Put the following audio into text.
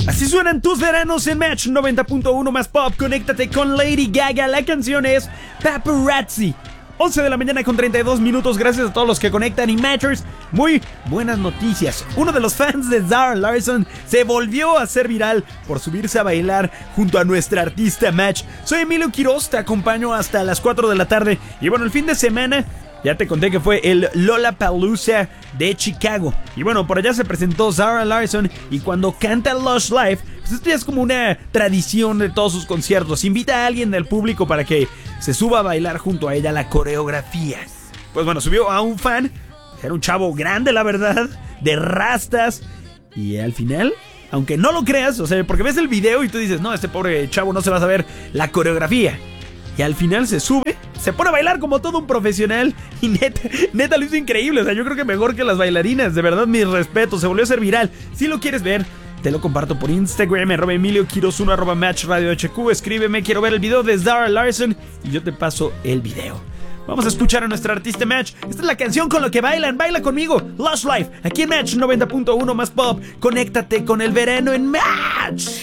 Así suenan tus veranos en Match 90.1 más Pop. Conéctate con Lady Gaga. La canción es Paparazzi. 11 de la mañana con 32 minutos. Gracias a todos los que conectan. Y Matchers, muy buenas noticias. Uno de los fans de Zara Larsson se volvió a hacer viral por subirse a bailar junto a nuestra artista Match. Soy Emilio Quiroz, te acompaño hasta las 4 de la tarde. Y bueno, el fin de semana ya te conté que fue el Lollapalooza de Chicago. Y bueno, por allá se presentó Zara Larsson. Y cuando canta Lush Life, pues esto ya es como una tradición de todos sus conciertos. Invita a alguien del público para que se suba a bailar junto a ella la coreografía. Pues bueno, subió a un fan. Era un chavo grande, la verdad, de rastas. Y al final, aunque no lo creas, o sea, porque ves el video y tú dices, no, este pobre chavo no se va a saber la coreografía. Y al final se sube, se pone a bailar como todo un profesional. Y neta lo hizo increíble. O sea, yo creo que mejor que las bailarinas. De verdad, mis respetos, se volvió a ser viral. Si lo quieres ver, te lo comparto por Instagram, @EmilioQuiroz1, @MatchRadioHQ. Escríbeme, quiero ver el video de Zara Larsson y yo te paso el video. Vamos a escuchar a nuestra artista Match. Esta es la canción con la que bailan. Baila conmigo, Lush Life, aquí en Match 90.1 más Pop. Conéctate con el verano en Match.